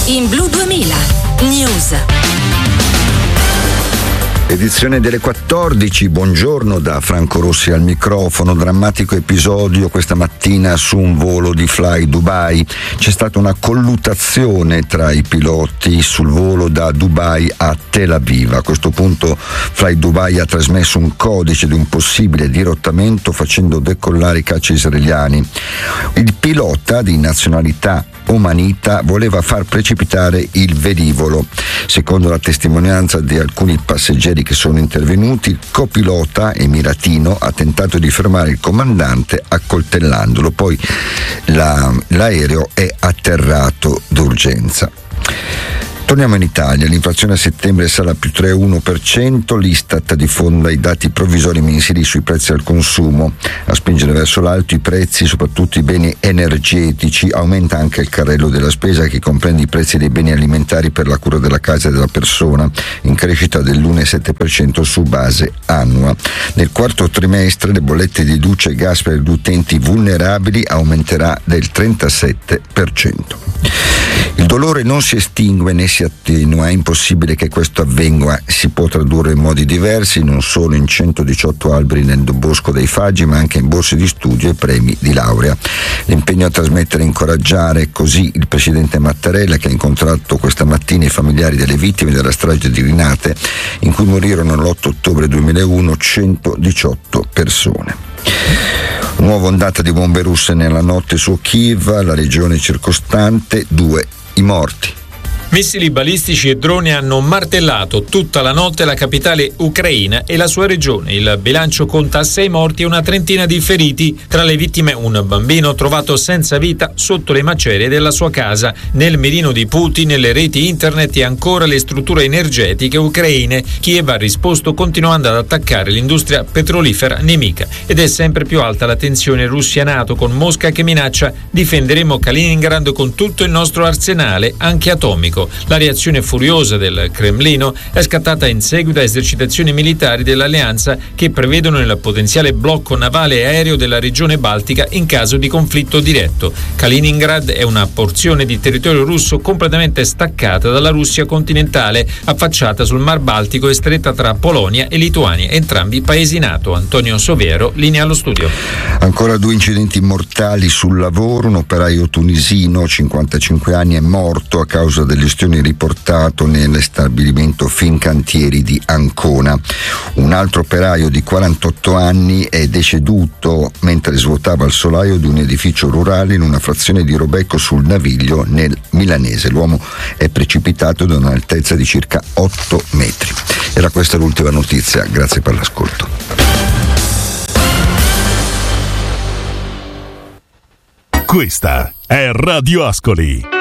in Blu 2000 News. Edizione delle 14, buongiorno da Franco Rossi al microfono. Drammatico episodio questa mattina su un volo di Fly Dubai. C'è stata una colluttazione tra i piloti sul volo da Dubai a Tel Aviv. A questo punto Fly Dubai ha trasmesso un codice di un possibile dirottamento facendo decollare i caccia israeliani. Il pilota di nazionalità omanita voleva far precipitare il velivolo. Secondo la testimonianza di alcuni passeggeri che sono intervenuti, il copilota emiratino ha tentato di fermare il comandante accoltellandolo, poi l'aereo è atterrato d'urgenza. Torniamo in Italia, l'inflazione a settembre sale a più 3,1%, l'Istat diffonda i dati provvisori mensili sui prezzi al consumo. A spingere verso l'alto i prezzi, soprattutto i beni energetici, aumenta anche il carrello della spesa che comprende i prezzi dei beni alimentari per la cura della casa e della persona, in crescita dell'1,7% su base annua. Nel quarto trimestre le bollette di luce e gas per gli utenti vulnerabili aumenterà del 37%. Il dolore non si estingue né si attenua, è impossibile che questo avvenga, si può tradurre in modi diversi, non solo in 118 alberi nel bosco dei Faggi, ma anche in borse di studio e premi di laurea. L'impegno a trasmettere e incoraggiare così il presidente Mattarella, che ha incontrato questa mattina i familiari delle vittime della strage di Rinate, in cui morirono l'8 ottobre 2001 118 persone. Nuova ondata di bombe russe nella notte su Kiev, la regione circostante, 2 i morti. Missili balistici e droni hanno martellato tutta la notte la capitale ucraina e la sua regione. Il bilancio conta 6 morti e una trentina di feriti. Tra le vittime un bambino trovato senza vita sotto le macerie della sua casa. Nel mirino di Putin, le reti internet e ancora le strutture energetiche ucraine. Kiev ha risposto continuando ad attaccare l'industria petrolifera nemica. Ed è sempre più alta la tensione Russia-NATO, con Mosca che minaccia: difenderemo Kaliningrad con tutto il nostro arsenale, anche atomico. La reazione furiosa del Cremlino è scattata in seguito a esercitazioni militari dell'alleanza che prevedono il potenziale blocco navale e aereo della regione baltica in caso di conflitto diretto. Kaliningrad è una porzione di territorio russo completamente staccata dalla Russia continentale, affacciata sul Mar Baltico e stretta tra Polonia e Lituania, entrambi paesi NATO. Antonio Soviero, linea allo studio. Ancora 2 incidenti mortali sul lavoro. Un operaio tunisino, 55 anni, è morto a causa delle riportato nel stabilimento Fincantieri di Ancona. Un altro operaio di 48 anni è deceduto mentre svuotava il solaio di un edificio rurale in una frazione di Robecco sul Naviglio nel Milanese. L'uomo è precipitato da un'altezza di circa 8 metri. Era questa l'ultima notizia, grazie per l'ascolto. Questa è Radio Ascoli.